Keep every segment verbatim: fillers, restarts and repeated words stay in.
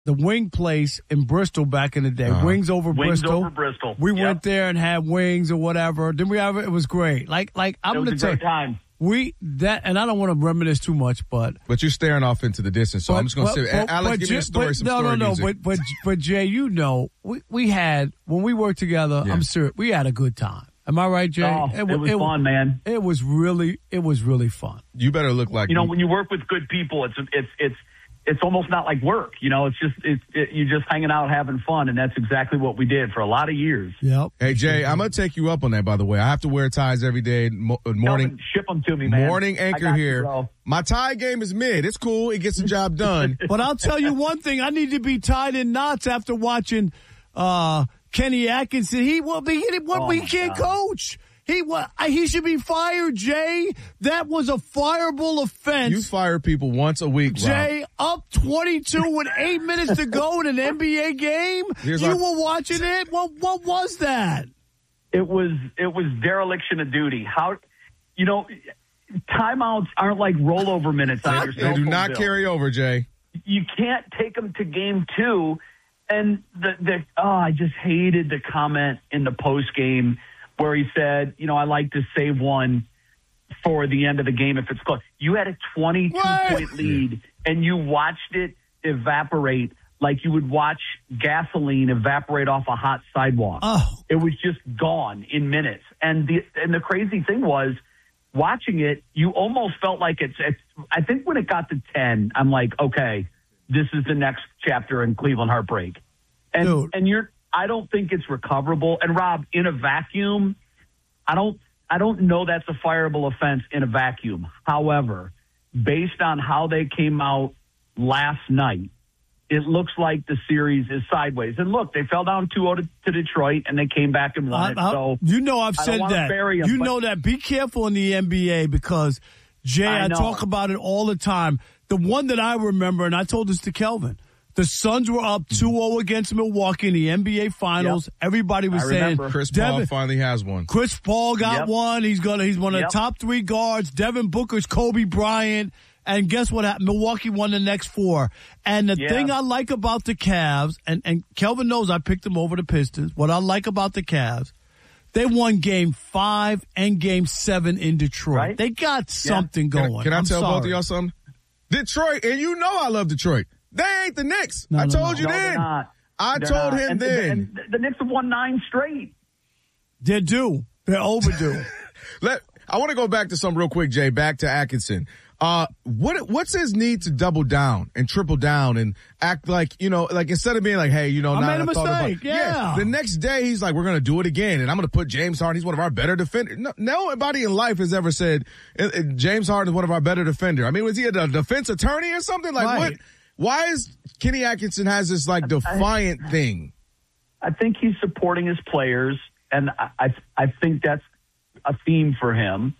the wing place in Bristol back in the day. Uh-huh. Wings over wings Bristol. Wings over Bristol. We yep. went there and had wings or whatever. Then we have it was great. Like like I'm going to tell you. Time. We that and I don't want to reminisce too much, but but you're staring off into the distance. So but, I'm just going to say, but, Alex, but, give me a story. But, some no, story no, no. music. But but but Jay, you know, we we had when we worked together. Yeah. I'm serious. We had a good time. Am I right, Jay? Oh, it, it was it, fun, man. It was really it was really fun. You better look like you know when you work with good people. It's it's it's. It's almost not like work, you know. It's just it's it, you're just hanging out, having fun, and that's exactly what we did for a lot of years. Yep. Hey Jay, I'm gonna take you up on that. By the way, I have to wear ties every day. Mo- morning, Kelvin, ship them to me, man. Morning anchor here. You, My tie game is mid. It's cool. It gets the job done. But I'll tell you one thing: I need to be tied in knots after watching uh, Kenny Atkinson. He will be what oh we can't God. coach. He he should be fired, Jay. That was a fireable offense. You fire people once a week, Jay. Rob. Up twenty-two with eight minutes to go in an N B A game. Here's you our- were watching it. What what was that? It was it was dereliction of duty. How you know timeouts aren't like rollover minutes. On your they do not bill. carry over, Jay. You can't take them to game two. And the the oh, I just hated the comment in the post game. Where he said, you know, I like to save one for the end of the game if it's close. You had a twenty-two point lead, and you watched it evaporate like you would watch gasoline evaporate off a hot sidewalk. Oh. It was just gone in minutes. And the and the crazy thing was, watching it, you almost felt like it's, it's I think when it got to ten, I'm like, okay, this is the next chapter in Cleveland heartbreak. And Dude. and you're I don't think it's recoverable. And Rob, in a vacuum, I don't I don't know that's a fireable offense in a vacuum. However, based on how they came out last night, it looks like the series is sideways. And look, they fell down two oh to, to Detroit, and they came back and won I, I, it. So you know I've I said that. Them, you but, know that. Be careful in the N B A because, Jay, I, I talk about it all the time. The one that I remember, and I told this to Kelvin, the Suns were up two oh against Milwaukee in the N B A Finals. Yep. Everybody was I saying remember. Chris Devin, Paul finally has one. Chris Paul got yep. one. He's gonna. He's one of yep. the top three guards. Devin Booker's Kobe Bryant. And guess what happened? Milwaukee won the next four. And the yeah. thing I like about the Cavs, and, and Kelvin knows I picked them over the Pistons. What I like about the Cavs, they won game five and game seven in Detroit. Right? They got something yeah. going. Can, can I I'm tell sorry. both of y'all something? Detroit, and you know I love Detroit. They ain't the Knicks. No, I no, told no. you no, then. Not. I they're told not. him and, then. And the Knicks have won nine straight. They're due. They're overdue. Let I want to go back to something real quick, Jay. Back to Atkinson. Uh, what what's his need to double down and triple down and act like, you know, like instead of being like, hey, you know, I now made a I thought mistake. about, Yeah. yeah. The next day he's like, we're gonna do it again, and I'm gonna put James Harden. He's one of our better defenders. No, nobody in life has ever said uh, uh, James Harden is one of our better defenders. I mean, was he a defense attorney or something? Like right. what? Why is Kenny Atkinson has this like defiant I, thing? I think he's supporting his players, and I, I I think that's a theme for him.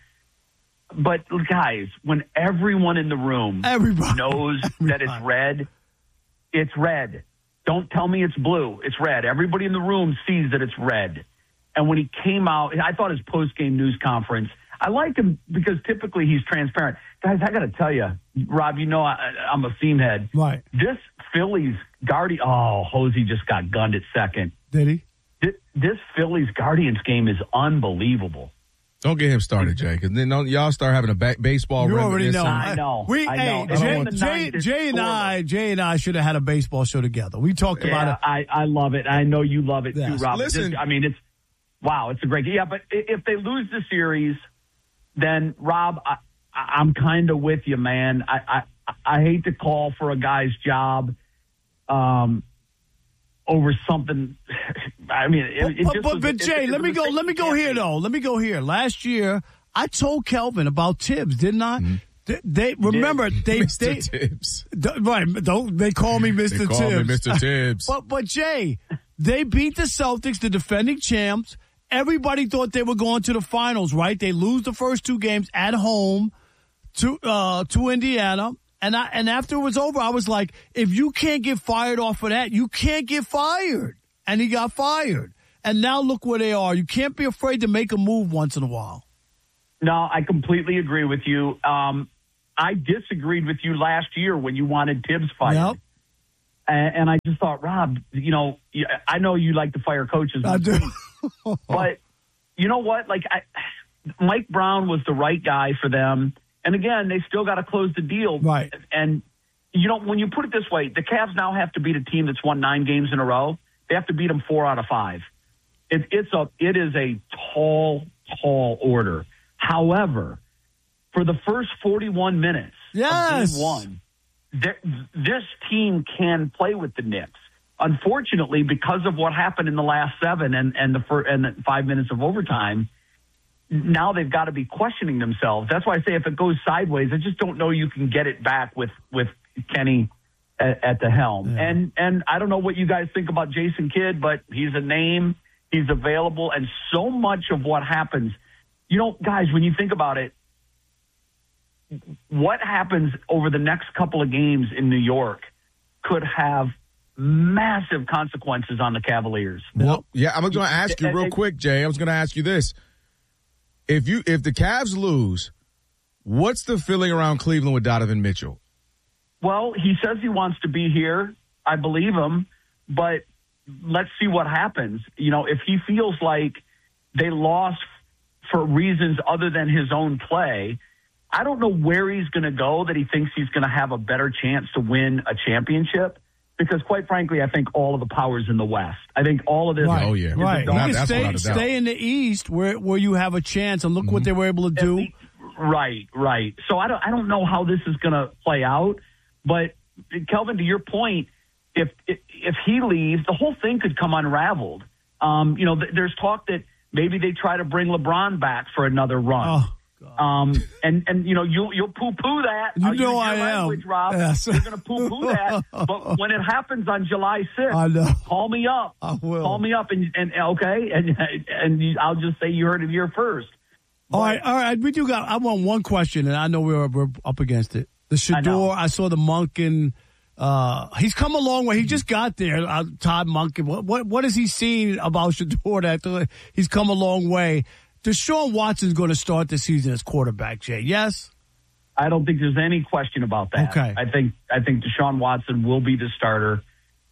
But guys, when everyone in the room Everybody. knows Everybody. that it's red, it's red. Don't tell me it's blue. It's red. Everybody in the room sees that it's red. And when he came out, I thought his post-game news conference, I liked him because typically he's transparent. Guys, I got to tell you, Rob, you know I, I'm a theme head. Right. This Phillies Guardian, oh, Hosey just got gunned at second. Did he? This, this Phillies Guardians game is unbelievable. Don't get him started, Jay, because then don't, y'all start having a ba- baseball. You already know. I know. We, I hey, know. Jay, And Jay, Jay, Jay and I, Jay and I should have had a baseball show together. We talked about yeah, it. I, I love it. I know you love it Yes. too, Rob. Listen, Just, I mean, it's wow. It's a great. Yeah, but if they lose the series, then Rob, I, I'm kind of with you, man. I, I I hate to call for a guy's job, um, over something. I mean, it, it but, just but, was, but it, Jay, it, let it me go. Let me go here though. Let me go here. Last year, I told Kelvin about Tibbs, didn't I? Mm-hmm. They, they remember they Mister they Tibbs. Right? Don't they call me Mister They call Tibbs? me Mister Tibbs. but but Jay, they beat the Celtics, the defending champs. Everybody thought they were going to the finals, right? They lose the first two games at home to uh, to Indiana. And I and after it was over, I was like, if you can't get fired off of that, you can't get fired. And he got fired. And now look where they are. You can't be afraid to make a move once in a while. No, I completely agree with you. Um, I disagreed with you last year when you wanted Tibbs fired. Yep. And, and I just thought, Rob, you know, I know you like to fire coaches. I do. But you know what? Like, I, Mike Brown was the right guy for them. And again, they still got to close the deal. Right. And, you know, when you put it this way, the Cavs now have to beat a team that's won nine games in a row. They have to beat them four out of five. It, it's a, it is a tall, tall order. However, for the first forty-one minutes yes. of game one, there, this team can play with the Knicks. Unfortunately, because of what happened in the last seven and, and the first, and the five minutes of overtime, now they've got to be questioning themselves. That's why I say if it goes sideways, I just don't know you can get it back with, with Kenny at, at the helm. Yeah. And and I don't know what you guys think about Jason Kidd, but he's a name, he's available, and so much of what happens, you know, guys, when you think about it, what happens over the next couple of games in New York could have massive consequences on the Cavaliers. Well, yeah, I'm going to ask you real quick, Jay. I was going to ask you this. If you if the Cavs lose, what's the feeling around Cleveland with Donovan Mitchell? Well, he says he wants to be here. I believe him, but let's see what happens. You know, if he feels like they lost for reasons other than his own play, I don't know where he's going to go that he thinks he's going to have a better chance to win a championship. Because, quite frankly, I think all of the power's in the West. I think all of this. Right. Oh, yeah. Right. You can stay, stay in the East where, where you have a chance, and look mm-hmm. what they were able to do. Least, right, right. So I don't I don't know how this is going to play out. But, Kelvin, to your point, if, if if he leaves, the whole thing could come unraveled. Um, you know, th- there's talk that maybe they try to bring LeBron back for another run. Oh. Um, and, and, you know, you'll, you'll poo-poo that. You I'll know I language, am. Rob. Yes. You're going to poo-poo that. But when it happens on July sixth, I know. call me up. I will. Call me up and, and okay. And, and I'll just say you heard it here first. But, all right. All right. We do got, I want one question, and I know we're, we're up against it. The Shedeur, I, I saw the Monken. Uh, he's come a long way. He just got there. Uh, Todd Monken. What, what, what has he seen about Shedeur that he's come a long way? Deshaun Watson's going to start the season as quarterback, Jay. Yes? I don't think there's any question about that. Okay. I think I think Deshaun Watson will be the starter.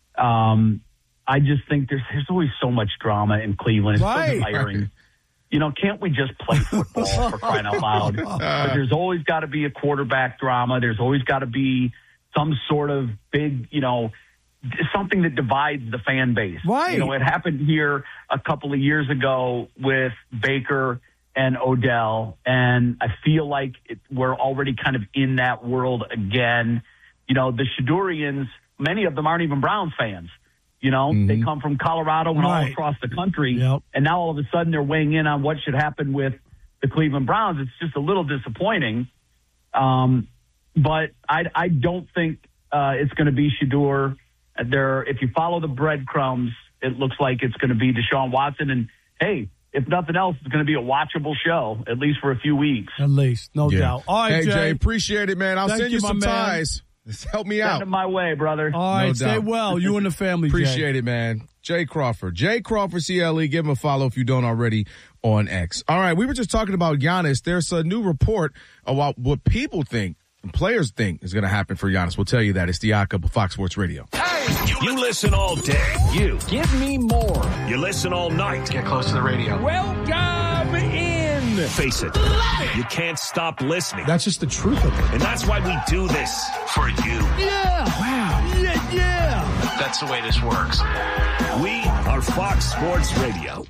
Um, I just think there's there's always so much drama in Cleveland. It's right. so tiring. You know, can't we just play football for crying out loud? But there's always got to be a quarterback drama. There's always got to be some sort of big, you know, something that divides the fan base. Right. You know, it happened here a couple of years ago with Baker and Odell, and I feel like it, we're already kind of in that world again. You know, the Shedeurians, many of them aren't even Browns fans. You know, mm-hmm. they come from Colorado and right. all across the country, yep. and now all of a sudden they're weighing in on what should happen with the Cleveland Browns. It's just a little disappointing. Um, but I, I don't think uh, it's going to be Shedeur. There, if you follow the breadcrumbs, it looks like it's going to be Deshaun Watson. And, hey, if nothing else, it's going to be a watchable show, at least for a few weeks. At least, no yeah. doubt. All right, hey, Jay. Jay, appreciate it, man. I'll Thank send you, you some ties. Help me Send out. them my way, brother. All right, no stay doubt. well. You and the family, Appreciate Jay. it, man. Jay Crawford. Jay Crawford, C L E. Give him a follow if you don't already on X. All right, we were just talking about Giannis. There's a new report about what people think and players think is going to happen for Giannis. We'll tell you that. It's the Yacht Club of Fox Sports Radio. Hey, you listen all day. You. Give me more. You listen all night. Get close to the radio. Welcome in. Face it. You can't stop listening. That's just the truth of it. And that's why we do this. For you. Yeah. Wow. Yeah, yeah. That's the way this works. We are Fox Sports Radio.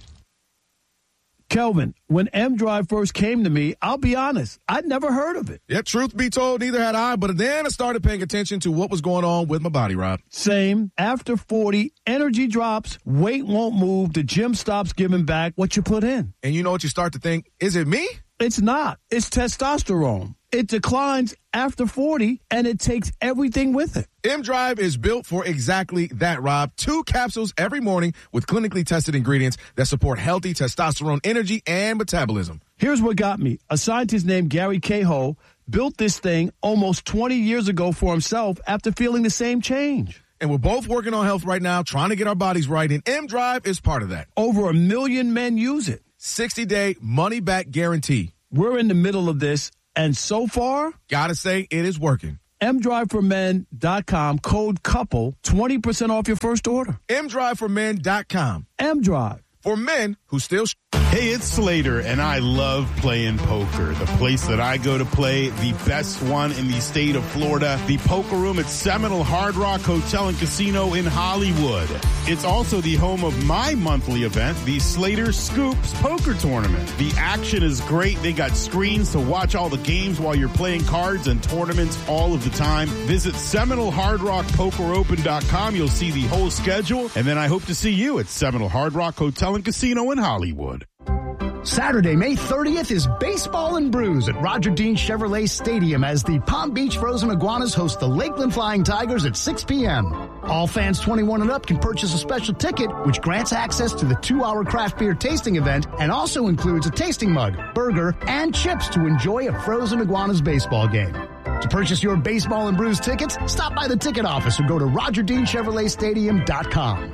Kelvin, when M-Drive first came to me, I'll be honest, I'd never heard of it. Yeah, truth be told, neither had I, but then I started paying attention to what was going on with my body, Rob. Same. After forty, energy drops, weight won't move, the gym stops giving back what you put in. And you know what you start to think? Is it me? It's not. It's testosterone. It declines after forty, and it takes everything with it. M-Drive is built for exactly that, Rob. Two capsules every morning with clinically tested ingredients that support healthy testosterone energy and metabolism. Here's what got me. A scientist named Gary Cahill built this thing almost twenty years ago for himself after feeling the same change. And we're both working on health right now, trying to get our bodies right, and M-Drive is part of that. Over a million men use it. sixty-day money-back guarantee. We're in the middle of this, and so far, gotta say, it is working. m drive for men dot com, code COUPLE, twenty percent off your first order. m drive for men dot com. M-Drive. For men who still... Sh- Hey, it's Slater, and I love playing poker. The place that I go to play, the best one in the state of Florida, the Poker Room at Seminole Hard Rock Hotel and Casino in Hollywood. It's also the home of my monthly event, the Slater Scoops Poker Tournament. The action is great. They got screens to watch all the games while you're playing cards and tournaments all of the time. Visit Seminole Hard Rock Poker Open dot com. You'll see the whole schedule, and then I hope to see you at Seminole Hard Rock Hotel and Casino in Hollywood. Saturday, May thirtieth is Baseball and Brews at Roger Dean Chevrolet Stadium as the Palm Beach Frozen Iguanas host the Lakeland Flying Tigers at six p.m. All fans twenty-one and up can purchase a special ticket, which grants access to the two-hour craft beer tasting event and also includes a tasting mug, burger, and chips to enjoy a Frozen Iguanas baseball game. To purchase your Baseball and Brews tickets, stop by the ticket office or go to roger dean chevrolet stadium dot com.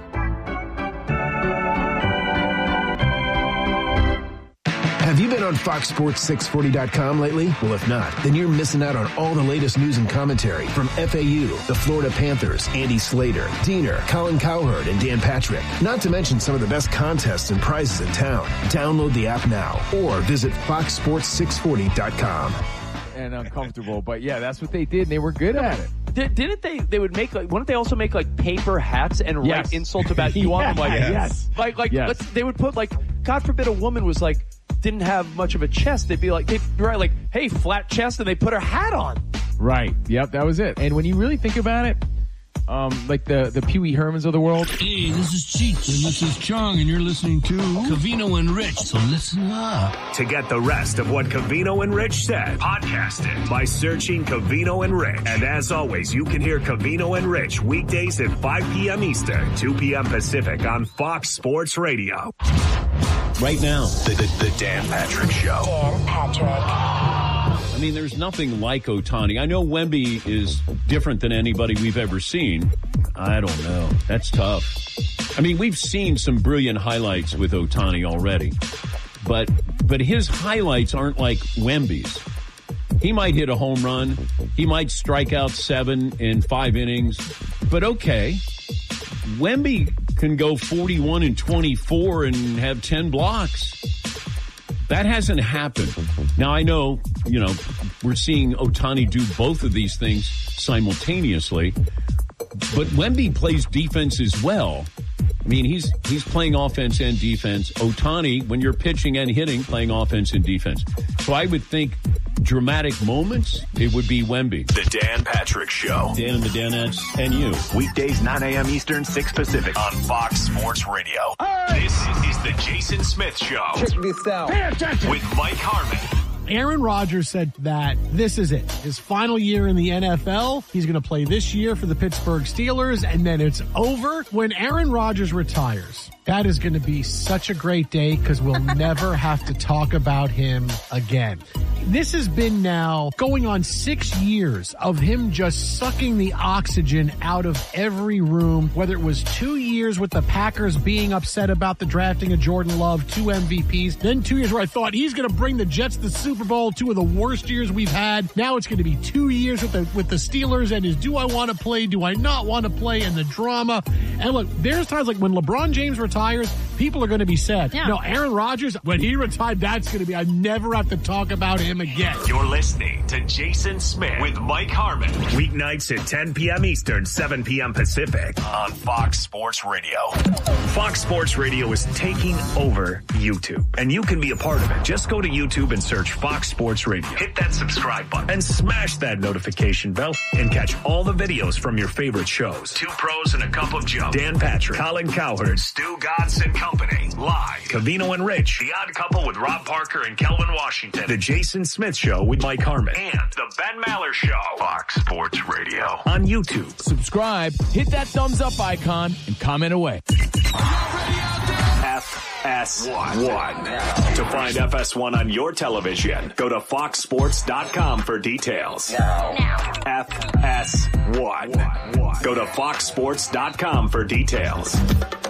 Have you been on fox sports six forty dot com lately? Well, if not, then you're missing out on all the latest news and commentary from F A U, the Florida Panthers, Andy Slater, Diener, Colin Cowherd, and Dan Patrick. Not to mention some of the best contests and prizes in town. Download the app now or visit fox sports six forty dot com. And uncomfortable, but yeah, that's what they did, and they were good at it. Did, didn't they? They would make like. Wouldn't they also make like paper hats and yes. write insults about you on them? Like yes, like like yes. let's, they would put like, God forbid, a woman was like didn't have much of a chest. They'd be like they'd write like, hey, flat chest, and they put her hat on. Right. Yep. That was it. And when you really think about it, um, like the the Pee Wee Hermans of the world. Hey, this is Cheech and this is Chong, and you're listening to Covino and Rich. So listen up. To get the rest of what Covino and Rich said, podcast it by searching Covino and Rich. And as always, you can hear Covino and Rich weekdays at five p.m. Eastern, two p.m. Pacific on Fox Sports Radio. Right now, the, the, the Dan Patrick Show. Dan Patrick. I mean, there's nothing like Ohtani. I know Wemby is different than anybody we've ever seen. I don't know. That's tough. I mean, we've seen some brilliant highlights with Ohtani already. But but his highlights aren't like Wemby's. He might hit a home run. He might strike out seven in five innings. But okay, Wemby can go forty-one and twenty-four and have ten blocks. That hasn't happened. Now, I know, you know, we're seeing Ohtani do both of these things simultaneously, but Wemby plays defense as well. I mean, he's he's playing offense and defense. Ohtani, when you're pitching and hitting, playing offense and defense. So I would think dramatic moments, it would be Wemby. The Dan Patrick Show. Dan and the Danettes and you. Weekdays, nine a.m. Eastern, six Pacific on Fox Sports Radio. Right. This is the Jason Smith Show. Check this out. With Mike Harmon. Aaron Rodgers said that this is it. His final year in the N F L. He's going to play this year for the Pittsburgh Steelers, and then it's over. When Aaron Rodgers retires, that is going to be such a great day because we'll never have to talk about him again. This has been now going on six years of him just sucking the oxygen out of every room, whether it was two years with the Packers being upset about the drafting of Jordan Love, two M V Ps, then two years where I thought he's going to bring the Jets to the Super Bowl, two of the worst years we've had. Now it's going to be two years with the with the Steelers and his do I want to play, do I not want to play, and the drama. And look, there's times like when LeBron James retires, people are going to be sad. Yeah. No, Aaron Rodgers, when he retired, that's going to be, I never have to talk about him again. You're listening to Jason Smith with Mike Harmon. Weeknights at ten p.m. Eastern, seven p.m. Pacific on Fox Sports Radio. Fox Sports Radio is taking over YouTube, and you can be a part of it. Just go to YouTube and search Fox Sports Radio. Hit that subscribe button and smash that notification bell and catch all the videos from your favorite shows. Two Pros and a Cup of Joe. Dan Patrick, Colin Cowherd, Stu Godson Company. Live. Covino and Rich. The Odd Couple with Rob Parker and Kelvin Washington. The Jason Smith Show with Mike Harmon. And The Ben Maller Show. Fox Sports Radio. On YouTube. Subscribe, hit that thumbs up icon, and comment away. F S one. To find F S one on your television, go to fox sports dot com for details. Now. F S one. Go to fox sports dot com for details.